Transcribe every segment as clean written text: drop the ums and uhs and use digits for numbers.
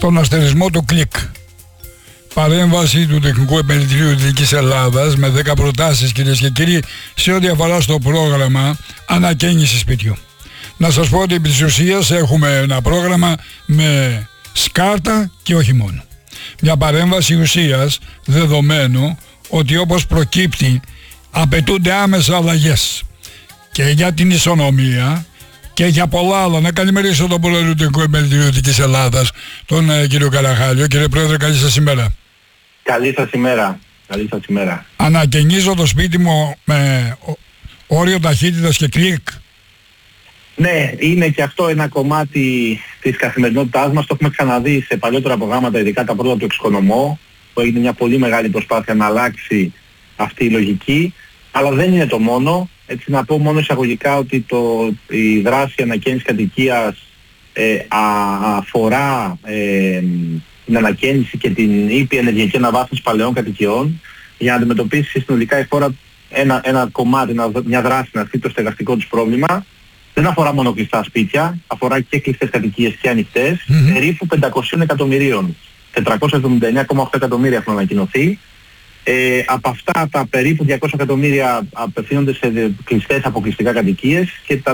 στον αστερισμό του κλικ. Παρέμβαση του Τεχνικού Επενδυτηρίου Δυτικής Ελλάδας με 10 προτάσεις, κυρίες και κύριοι, σε ό,τι αφορά στο πρόγραμμα ανακαίνιση σπιτιού. Να σας πω ότι επί της ουσίας έχουμε ένα πρόγραμμα με σκάρτα και όχι μόνο. Μια παρέμβαση ουσίας, δεδομένου ότι όπως προκύπτει απαιτούνται άμεσα αλλαγές και για την ισονομία και για πολλά άλλα. Να καλημερίσω τον πρόεδρο του Τεχνικού Επενδυτηρίου Δυτικής Ελλάδας, τον κύριο Καραχάλιο. Κύριε Πρόεδρε, καλή σας ημέρα. Καλή σας ημέρα. Καλή σας ημέρα. Ανακαινίζω το σπίτι μου με όριο ταχύτητας και κλικ. Ναι, είναι και αυτό ένα κομμάτι της καθημερινότητάς μας. Το έχουμε ξαναδεί σε παλιότερα προγράμματα, ειδικά τα πρώτα του εξοικονομώ, που έγινε μια πολύ μεγάλη προσπάθεια να αλλάξει αυτή η λογική. Αλλά δεν είναι το μόνο. Έτσι να πω μόνο εισαγωγικά ότι η δράση ανακαίνισης κατοικίας αφορά την ανακαίνιση και την ήπια ενεργειακή αναβάθμιση παλαιών κατοικιών για να αντιμετωπίσει συνολικά η χώρα ένα κομμάτι, μια δράση να έρθει το στεγαστικό της πρόβλημα. Δεν αφορά μόνο κλειστά σπίτια, αφορά και κλειστές κατοικίες και ανοιχτές, περίπου 500 εκατομμυρίων. 479,8 εκατομμύρια έχουν ανακοινωθεί. Από αυτά τα περίπου 200 εκατομμύρια απευθύνονται σε κλειστές αποκλειστικά κατοικίες και τα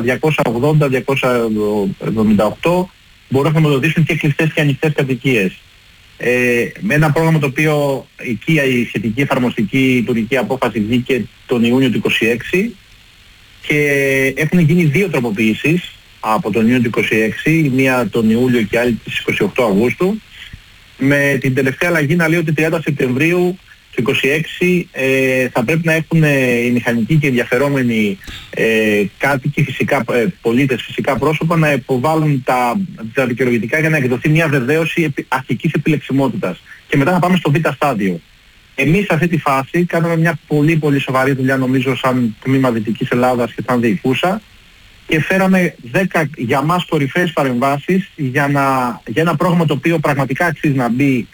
280-278 μπορούν να χρηματοδοτήσουν και κλειστές και ανοιχτές κατοικίες. Με ένα πρόγραμμα το οποίο η σχετική εφαρμοστική τουρκική απόφαση βγήκε τον Ιούνιο του 2026 και έχουν γίνει δύο τροποποιήσεις από τον Ιούνιο του 2026, μία τον Ιούλιο και άλλη τις 28 Αυγούστου, με την τελευταία αλλαγή να λέει ότι 30 Σεπτεμβρίου του 2026 θα πρέπει να έχουν οι μηχανικοί και ενδιαφερόμενοι κάτοικοι, φυσικά πολίτες, φυσικά πρόσωπα, να υποβάλουν τα δικαιολογητικά για να εκδοθεί μια βεβαίωση αρχικής επιλεξιμότητας. Και μετά να πάμε στο β' στάδιο. Εμείς σε αυτή τη φάση κάναμε μια πολύ πολύ σοβαρή δουλειά, νομίζω, σαν τμήμα Δυτικής Ελλάδας και σαν διοικούσα, και φέραμε 10 για μας κορυφαίες παρεμβάσεις για ένα πρόγραμμα το οποίο πραγματικά αξίζει να μπει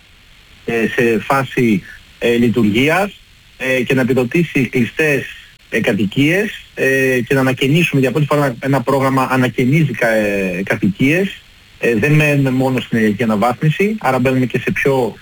σε φάση λειτουργίας και να επιδοτήσει κλειστές κατοικίες και να ανακαινήσουμε για πρώτη φορά ένα πρόγραμμα ανακαινίζει κατοικίες. Δεν μένουμε μόνο στην ενεργειακή αναβάθμιση, άρα μπαίνουμε και σε πιο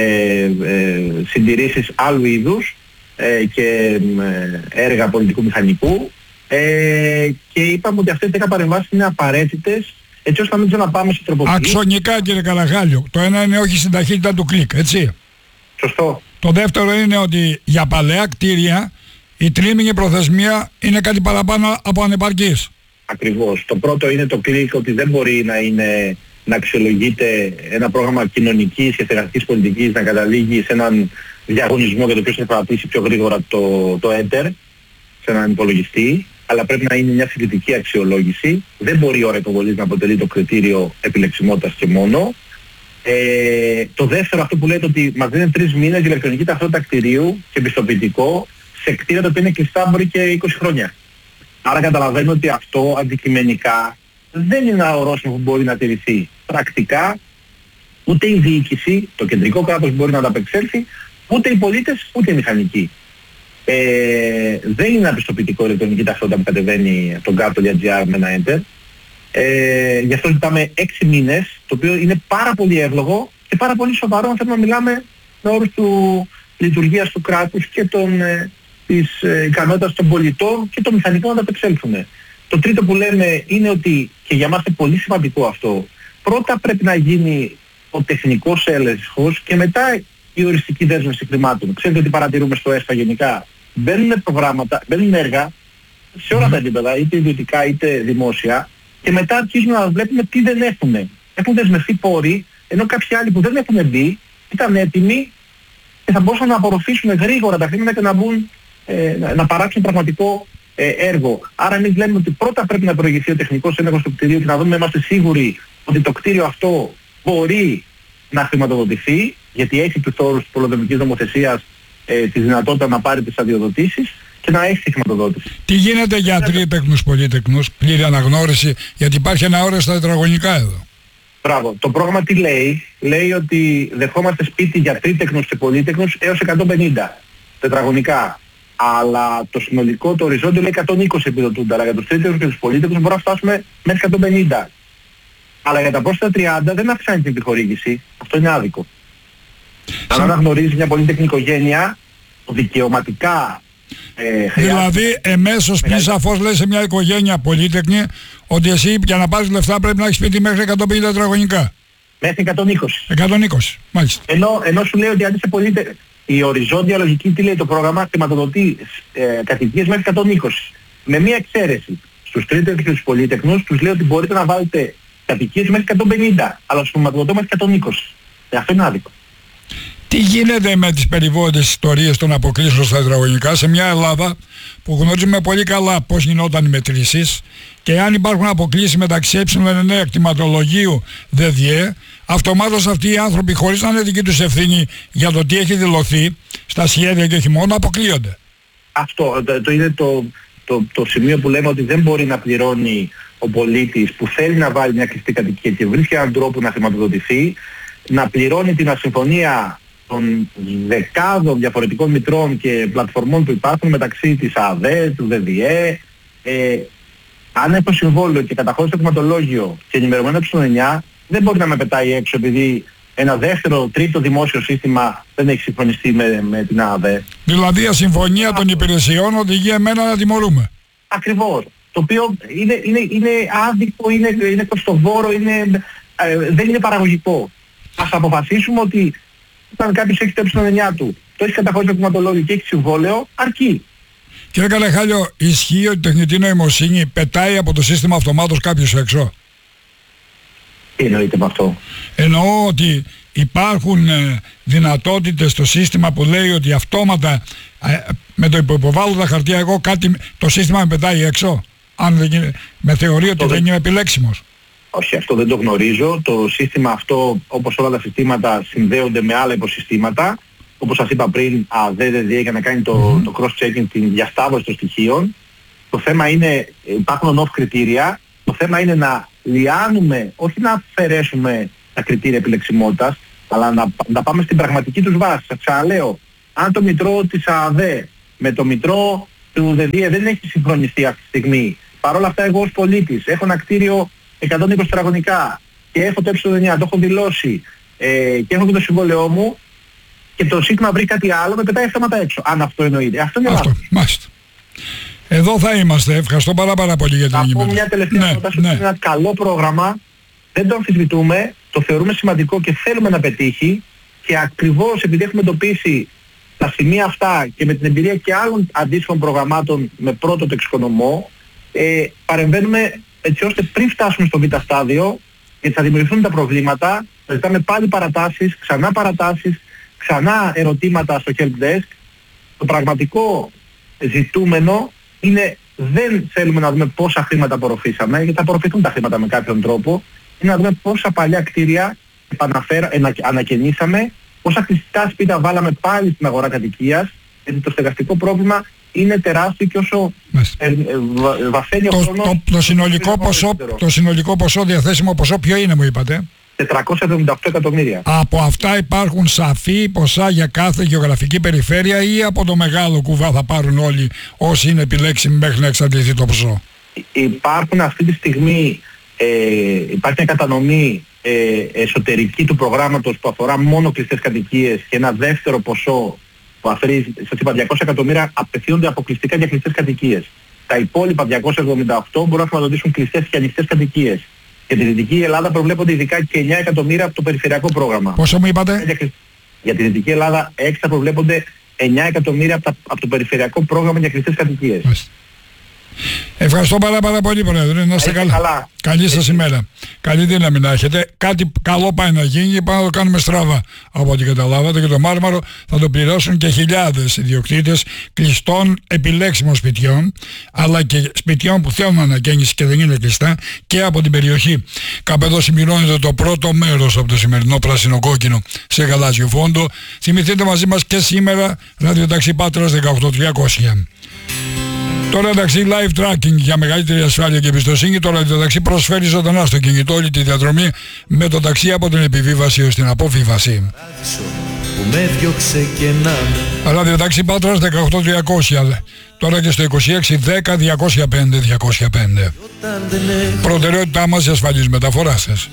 συντηρήσεις άλλου είδους και έργα πολιτικού μηχανικού, και είπαμε ότι αυτές οι 10 παρεμβάσεις είναι απαραίτητες έτσι ώστε να μην ξαναπάμε σε τροποποιήσεις. Αξονικά, κύριε Καραχάλιο. Το ένα είναι όχι στην ταχύτητα του κλικ, έτσι. Σωστό. Το δεύτερο είναι ότι για παλαιά κτίρια η τρίμηνη προθεσμία είναι κάτι παραπάνω από ανεπαρκής. Ακριβώς. Το πρώτο είναι το κλικ, ότι δεν μπορεί να αξιολογείται ένα πρόγραμμα κοινωνικής και στεγαστικής πολιτικής να καταλήγει σε έναν διαγωνισμό για το ποιος θα κρατήσει πιο γρήγορα το έντερ σε έναν υπολογιστή, αλλά πρέπει να είναι μια συγκριτική αξιολόγηση. Δεν μπορεί η ώρα υποβολής να αποτελεί το κριτήριο επιλεξιμότητας και μόνο. Το δεύτερο, αυτό που λέτε ότι μας δίνει 3 μήνες για ηλεκτρονική ταυτότητα κτηρίου και πιστοποιητικό σε κτίρια τα οποία είναι κλειστά μπορεί και 20 χρόνια. Άρα καταλαβαίνω ότι αυτό αντικειμενικά δεν είναι ένα ορόσημο που μπορεί να τηρηθεί. Πρακτικά ούτε η διοίκηση, το κεντρικό κράτος μπορεί να ανταπεξέλθει, ούτε οι πολίτες, ούτε οι μηχανικοί. Δεν είναι ένα πιστοποιητικό ηλεκτρονική ταυτότητα που κατεβαίνει από τον gov.gr με ένα enter. Γι' αυτό ζητάμε 6 μήνες, το οποίο είναι πάρα πολύ εύλογο και πάρα πολύ σοβαρό αν θέλουμε να μιλάμε με όρους λειτουργίας του κράτους και της ικανότητας των πολιτών και των μηχανικών να ανταπεξέλθουν. Το τρίτο που λέμε είναι ότι, και για μας είναι πολύ σημαντικό αυτό, πρώτα πρέπει να γίνει ο τεχνικός έλεγχος και μετά η οριστική δέσμευση χρημάτων. Ξέρετε ότι παρατηρούμε στο ΕΣΠΑ γενικά. Μπαίνουν προγράμματα, μπαίνουν έργα σε όλα τα επίπεδα, είτε ιδιωτικά είτε δημόσια, και μετά αρχίζουμε να βλέπουμε τι δεν έχουν. Έχουν δεσμευτεί πόροι, ενώ κάποιοι άλλοι που δεν έχουν μπει ήταν έτοιμοι και θα μπορούσαν να απορροφήσουν γρήγορα τα χρήματα και να μπουν, να παράξουν πραγματικό έργο. Άρα εμείς λέμε ότι πρώτα πρέπει να προηγηθεί ο τεχνικός έλεγχος του κτηρίου και να δούμε, είμαστε σίγουροι ότι το κτίριο αυτό μπορεί να χρηματοδοτηθεί, γιατί έχει τους όρους της πολυδομικής νομοθεσίας τη δυνατότητα να πάρει τις αδειοδοτήσεις και να έχει τη χρηματοδότηση. Τι γίνεται για τρίτεκνους, πολύτεκνους, πλήρη αναγνώριση, γιατί υπάρχει ένα όριο στα τετραγωνικά εδώ. Μπράβο. Το πρόγραμμα τι λέει? Λέει ότι δεχόμαστε σπίτι για τρίτεκνους και πολύτεκνους έως 150 τετραγωνικά. Αλλά το συνολικό, το οριζόντιο λέει 120 επιδοτούνται, αλλά για τους τρίτεκνους και τους πολύτεκνους μπορούμε να φτάσουμε μέχρι 150. Αλλά για τα πρόσθετα 30 δεν αυξάνει την επιχορήγηση. Αυτό είναι άδικο. Αν αναγνωρίζει μια πολύτεκνη οικογένεια, δικαιωματικά δηλαδή εμέσως πει σαφώς λέει σε μια οικογένεια πολύτεκνη ότι εσύ για να πάρεις λεφτά πρέπει να έχεις σπίτι μέχρι 150 τετραγωνικά. Μέχρι 120. 120, μάλιστα. Ενώ σου λέει ότι αν είσαι πολύτεκνη, η οριζόντια λογική τι λέει το πρόγραμμα, χρηματοδοτεί κατοικίες μέχρι 120. Με μία εξαίρεση. Στους τρίτες και στους πολύτεκνους τους λέει ότι μπορείτε να βάλετε κατοικίες μέχρι 150, αλλά στους χρηματοδοτώ μέχρι 120. Αυτό είναι άδικο. Τι γίνεται με τις περιβόητες ιστορίες των αποκλείσεων στα τετραγωνικά σε μια Ελλάδα που γνωρίζουμε πολύ καλά πώς γινόταν οι μετρήσεις και αν υπάρχουν αποκλήσεις μεταξύ ε9 κτηματολογίου ΔΔΕ, αυτομάτως αυτοί οι άνθρωποι χωρίς να είναι δική τους ευθύνη για το τι έχει δηλωθεί στα σχέδια και όχι μόνο αποκλείονται. Αυτό είναι το σημείο που λέμε ότι δεν μπορεί να πληρώνει ο πολίτης που θέλει να βάλει μια κλειστή κατοικία και βρίσκει έναν τρόπο να χρηματοδοτηθεί, να πληρώνει την ασυμφωνία των δεκάδων διαφορετικών μητρών και πλατφορμών που υπάρχουν μεταξύ της ΑΔΕ, του ΔΔΕ. Αν έχω συμβόλαιο και καταχώρηση στο κτηματολόγιο και ενημερωμένο ε9, δεν μπορεί να με πετάει έξω επειδή ένα δεύτερο, τρίτο δημόσιο σύστημα δεν έχει συμφωνηθεί με την ΑΔΕ. Δηλαδή η ασυμφωνία των υπηρεσιών οδηγεί εμένα να τιμωρούμε. Ακριβώς. Το οποίο είναι άδικο, είναι κοστοβόρο, δεν είναι παραγωγικό. Ας αποφασίσουμε ότι όταν κάποιος έχει το ε9 του, το έχει καταχωρήσει στο κτηματολόγιο και έχει συμβόλαιο, αρκεί. Κύριε Καλεχάλιο, ισχύει ότι η τεχνητή νοημοσύνη πετάει από το σύστημα αυτομάτως κάποιος έξω? Τι εννοείται με αυτό? Εννοώ ότι υπάρχουν δυνατότητες στο σύστημα που λέει ότι αυτόματα με το υποβάλλω τα χαρτιά εγώ το σύστημα με πετάει έξω, αν δεν με θεωρεί ότι δεν είμαι επιλέξιμος. Όχι, αυτό δεν το γνωρίζω. Το σύστημα αυτό, όπως όλα τα συστήματα, συνδέονται με άλλα υποσυστήματα. Όπως σας είπα πριν, ΔΔΕ για να κάνει το cross-checking, την διασταύρωση των στοιχείων. Το θέμα είναι, υπάρχουν on-off κριτήρια. Το θέμα είναι να λιάνουμε, όχι να αφαιρέσουμε τα κριτήρια επιλεξιμότητας, αλλά να πάμε στην πραγματική τους βάση. Σας ξαναλέω, αν το μητρό της ΑΔΕ με το μητρό του ΔΔΕ δεν έχει συγχρονιστεί αυτή τη στιγμή, παρόλα αυτά εγώ ως πολίτης έχω ένα κτίριο 120 τετραγωνικά και έχω το ε9, το έχω δηλώσει και έχω και το συμβόλαιό μου και το σύστημα βρει κάτι άλλο, με πετάει αυτόματα έξω. Αν αυτό εννοείται. Αυτό είναι λάθος. Μάλιστα. Εδώ θα είμαστε. Ευχαριστώ πάρα πολύ για την ενημέρωση. Θα πω μια τελευταία πρόταση. Είναι ένα καλό πρόγραμμα. Δεν το αμφισβητούμε. Το θεωρούμε σημαντικό και θέλουμε να πετύχει. Και ακριβώς επειδή έχουμε εντοπίσει τα σημεία αυτά και με την εμπειρία και άλλων αντίστοιχων προγραμμάτων με πρώτο το εξοικονομό, παρεμβαίνουμε έτσι ώστε πριν φτάσουμε στο β' στάδιο, γιατί θα δημιουργηθούν τα προβλήματα, θα ζητάμε πάλι παρατάσεις, ξανά ερωτήματα στο help desk. Το πραγματικό ζητούμενο είναι, δεν θέλουμε να δούμε πόσα χρήματα απορροφήσαμε, γιατί θα απορροφηθούν τα χρήματα με κάποιον τρόπο, είναι να δούμε πόσα παλιά κτίρια ανακαινήσαμε, πόσα κλειστά σπίτια βάλαμε πάλι στην αγορά κατοικίας, γιατί το στεγαστικό πρόβλημα είναι τεράστιο και όσο βαθαίνει ο χρόνος... Το συνολικό ποσό, διαθέσιμο ποσό, ποιο είναι μου είπατε? 478 εκατομμύρια. Από αυτά υπάρχουν σαφή ποσά για κάθε γεωγραφική περιφέρεια ή από το μεγάλο κουβά θα πάρουν όλοι όσοι είναι επιλέξιμοι μέχρι να εξαντληθεί το ποσό? Υπάρχουν αυτή τη στιγμή, υπάρχει μια κατανομή εσωτερική του προγράμματος που αφορά μόνο κλειστές κατοικίες και ένα δεύτερο ποσό που αφαιρεί, σας είπα, 200 εκατομμύρια απευθύνονται αποκλειστικά για κλειστές κατοικίες. Τα υπόλοιπα 278 μπορούν να χρηματοδοτήσουν κλειστές και ανοιχτές κατοικίες. Για τη Δυτική Ελλάδα προβλέπονται ειδικά και 9 εκατομμύρια από το περιφερειακό πρόγραμμα. Πόσο μου είπατε? Για τη Δυτική Ελλάδα έξτρα προβλέπονται 9 εκατομμύρια από το περιφερειακό πρόγραμμα για κλειστές κατοικίες. Ευχαριστώ πάρα πολύ, Πρόεδρε. Να είστε καλά. Καλή σας ημέρα. Καλή δύναμη να έχετε. Κάτι καλό πάει να γίνει, πάμε να το κάνουμε στραβά. Από ό,τι καταλάβατε, και το Μάρμαρο θα το πληρώσουν και χιλιάδες ιδιοκτήτες κλειστών επιλέξιμων σπιτιών, αλλά και σπιτιών που θέλουν ανακαίνιση και δεν είναι κλειστά, και από την περιοχή. Κάπου εδώ συμπληρώνεται το πρώτο μέρος από το σημερινό πράσινο-κόκκινο σε γαλάζιο φόντο. Θυμηθείτε μαζί μας και σήμερα ραδιοταξί Πάτρας 18300. Το ραδιοταξί live tracking για μεγαλύτερη ασφάλεια και εμπιστοσύνη. Το ραδιοταξί προσφέρει ζωντανά στο κινητό όλη τη διαδρομή με το ταξί από την επιβίβαση ως την απόφυβαση. που με διώξε και να με. Ραδιοταξί Πάτρας 18300. Τώρα και στο 2610 205 205. Προτεραιότητά μας η ασφαλής μεταφορά σας.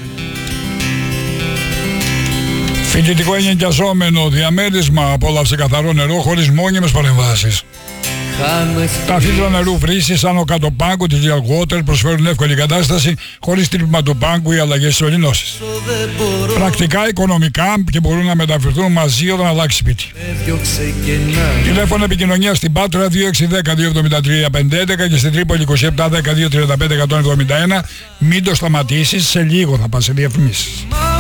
Φοιτητικό ενοικιαζόμενο διαμέρισμα, απόλαυσε καθαρό νερό χωρίς μόνιμες παρεμβάσεις. Τα φίλτρα νερού βρύσης άνω κάτω πάγκου της Real Water προσφέρουν εύκολη κατάσταση χωρίς τρύπημα του πάγκου ή αλλαγές στις ολυνώσεις. Πρακτικά, οικονομικά και μπορούν να μεταφερθούν μαζί όταν αλλάξει σπίτι. Τηλέφωνο επικοινωνία στην Πάτρα 2610-273-511 και στην Τρίπολη 2710-235-171. Μην το σταματήσεις, σε λίγο θα πας σε διαφημίσεις.